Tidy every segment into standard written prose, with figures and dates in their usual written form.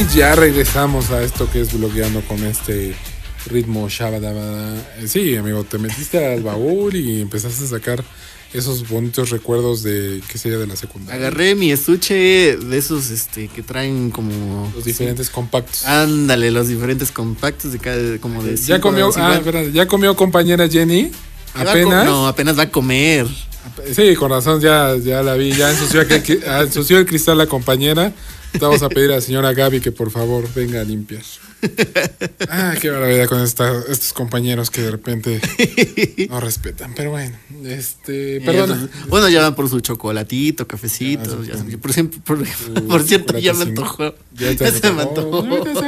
ya regresamos a esto que es blogueando con este ritmo shabadabada. Sí, amigo, te metiste al baúl y empezaste a sacar esos bonitos recuerdos de, ¿qué sería? De la secundaria. Agarré mi estuche de esos que traen como... Los diferentes compactos. Ándale, los diferentes compactos de cada... como de ya comió, verdad, ya comió compañera Jenny. Apenas. No, apenas va a comer. Sí, con razón, ya la vi. Ya ensució el cristal la compañera. Vamos a pedir a la señora Gaby que por favor venga a limpiar. Qué barbaridad con estos compañeros que de repente no respetan. Pero bueno, perdona. Bueno, ya van por su chocolatito, cafecito. Por cierto, ya me antojó. Ya se me antojó.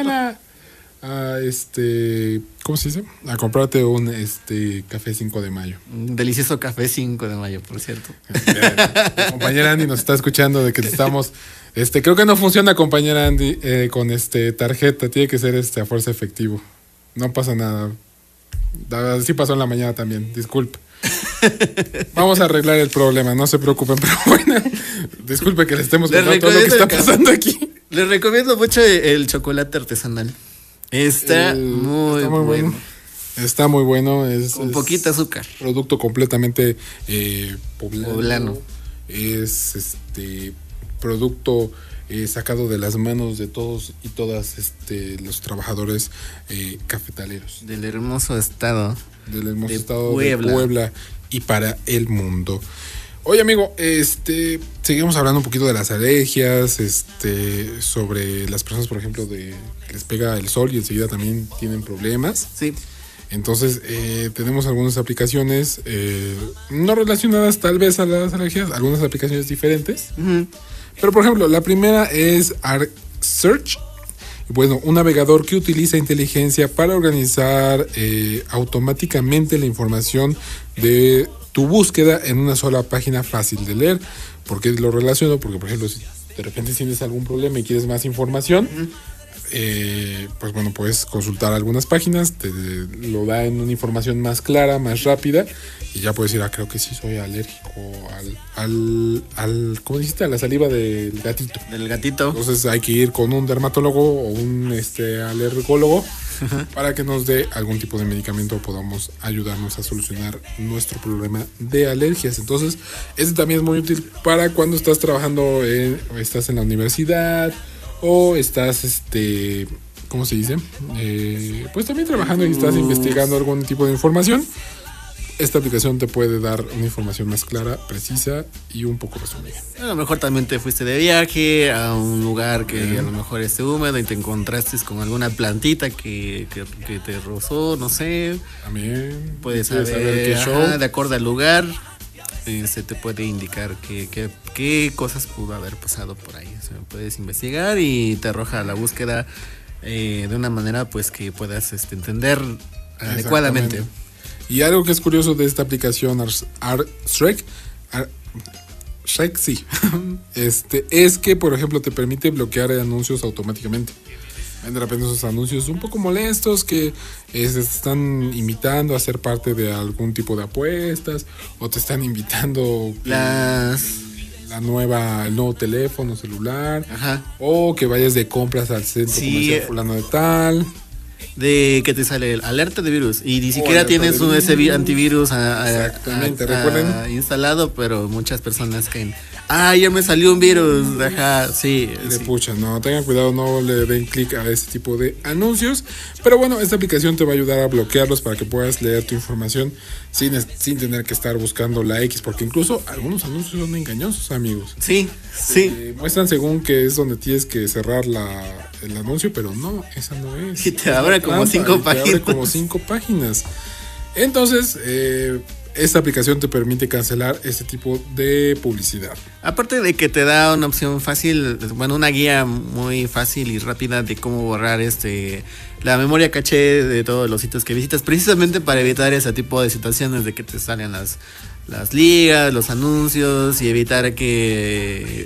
¿Cómo se dice? A comprarte un café 5 de mayo. Un delicioso café 5 de mayo, por cierto. La compañera Andy nos está escuchando de que estamos. Creo que no funciona, compañera Andy, con tarjeta. Tiene que ser a fuerza efectivo. No pasa nada. Sí pasó en la mañana también. Disculpe. Vamos a arreglar el problema, no se preocupen, pero bueno, disculpe que le estemos contando todo lo que está pasando aquí. Les recomiendo mucho el chocolate artesanal. Está muy bueno. Está muy bueno. Con poquita azúcar. Producto completamente poblano. Es producto sacado de las manos de todos y todas los trabajadores cafetaleros. Del hermoso estado. De Puebla y para el mundo. Oye, amigo, seguimos hablando un poquito de las alergias, sobre las personas, por ejemplo, que les pega el sol y enseguida también tienen problemas. Sí. Entonces, tenemos algunas aplicaciones no relacionadas tal vez a las alergias, algunas aplicaciones diferentes. Uh-huh. Pero, por ejemplo, la primera es ArcSearch. Bueno, un navegador que utiliza inteligencia para organizar automáticamente la información de tu búsqueda en una sola página fácil de leer. ¿Por qué lo relaciono? Porque, por ejemplo, si de repente tienes algún problema y quieres más información, pues bueno, puedes consultar algunas páginas, te lo da en una información más clara, más rápida, y ya puedes decir, creo que sí soy alérgico al ¿cómo dijiste? A la saliva del gatito. Del gatito. Entonces hay que ir con un dermatólogo o un alergólogo para que nos dé algún tipo de medicamento o podamos ayudarnos a solucionar nuestro problema de alergias. Entonces, también es muy útil para cuando estás trabajando, estás en la universidad o estás, ¿cómo se dice? Pues también trabajando y estás investigando algún tipo de información. Esta aplicación te puede dar una información más clara, precisa y un poco resumida. A lo mejor también te fuiste de viaje a un lugar que a lo mejor esté húmedo y te encontraste con alguna plantita que te rozó, no sé. También puedes saber qué show. De acuerdo al lugar, se te puede indicar qué cosas pudo haber pasado por ahí. O sea, puedes investigar y te arroja la búsqueda de una manera pues que puedas entender adecuadamente. Y algo que es curioso de esta aplicación ArcSearch, sí, es que, por ejemplo, te permite bloquear anuncios automáticamente. De repente esos anuncios un poco molestos que te están invitando a ser parte de algún tipo de apuestas o te están invitando el nuevo teléfono celular. Ajá. O que vayas de compras al centro comercial fulano de tal. De que te sale el alerta de virus y ni siquiera tienes ese antivirus instalado, pero muchas personas caen. Ya me salió un virus. Ajá, sí. Pucha, no, tengan cuidado, no le den clic a ese tipo de anuncios. Pero bueno, esta aplicación te va a ayudar a bloquearlos para que puedas leer tu información sin tener que estar buscando la X, porque incluso algunos anuncios son engañosos, amigos. Sí. Muestran según que es donde tienes que cerrar el anuncio, pero no, esa no es. Y te abre como 5 páginas. Te abre como 5 páginas. Entonces, esta aplicación te permite cancelar ese tipo de publicidad. Aparte de que te da una opción fácil, bueno, una guía muy fácil y rápida de cómo borrar la memoria caché de todos los sitios que visitas, precisamente para evitar ese tipo de situaciones de que te salen las ligas, los anuncios y evitar que